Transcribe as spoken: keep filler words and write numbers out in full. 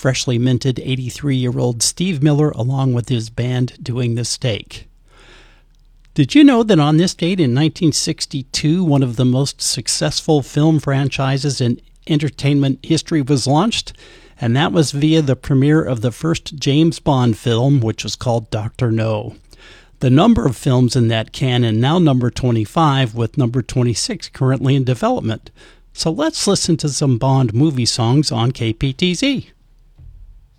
freshly minted eighty-three-year-old Steve Miller along with his band doing the steak. Did you know that on this date in nineteen sixty-two, one of the most successful film franchises in entertainment history was launched? And that was via the premiere of the first James Bond film, which was called Doctor No. The number of films in that canon now number twenty-five, with number twenty-six currently in development. So let's listen to some Bond movie songs on K P T Z.